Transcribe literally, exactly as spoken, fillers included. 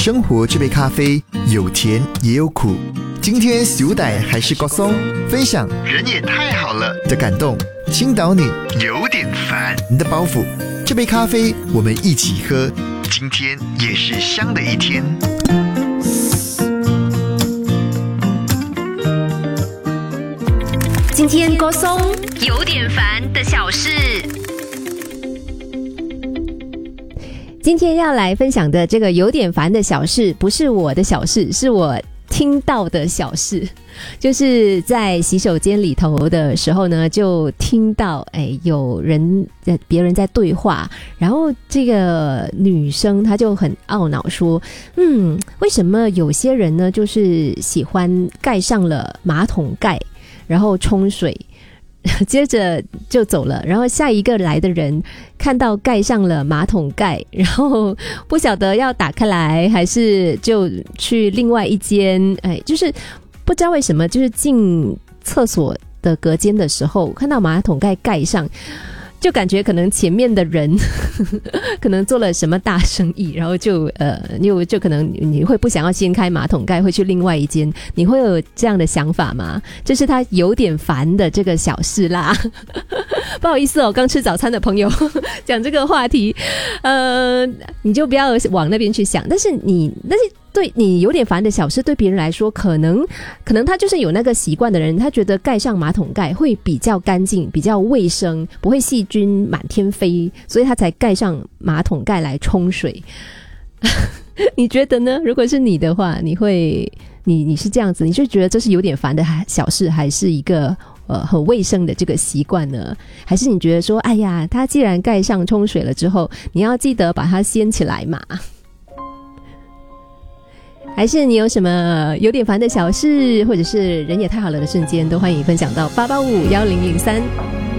生活这杯咖啡有甜也有苦。今天小歹还是高松分享人也太好了的感动，倾倒你有点烦你的包袱。这杯咖啡我们一起喝，今天也是香的一天。 今天高松有点烦的小事。 今天要来分享的这个有点烦的小事，不是我的小事，是我听到的小事。就是在洗手间里头的时候呢，就听到哎有人在别人在对话，然后这个女生她就很懊恼说，嗯，为什么有些人呢就是喜欢盖上了马桶盖然后冲水，接着就走了，然后下一个来的人看到盖上了马桶盖，然后不晓得要打开来还是就去另外一间，哎，就是不知道为什么，就是进厕所的隔间的时候看到马桶盖盖上，就感觉可能前面的人可能做了什么大生意，然后就呃，又就可能你会不想要掀开马桶盖，会去另外一间，你会有这样的想法吗？这是他有点烦的这个小事啦。不好意思哦，刚吃早餐的朋友讲这个话题，呃，你就不要往那边去想。但是你，但是对你有点烦的小事，对别人来说，可能可能他就是有那个习惯的人，他觉得盖上马桶盖会比较干净，比较卫生，不会细菌满天飞，所以他才盖上马桶盖来冲水。你觉得呢？如果是你的话，你会你你是这样子，你是觉得这是有点烦的小事，还是一个呃很卫生的这个习惯呢？还是你觉得说，哎呀，他既然盖上冲水了之后，你要记得把它掀起来嘛？还是你有什么有点烦的小事，或者是人也太好了的瞬间，都欢迎分享到八八五一零零三。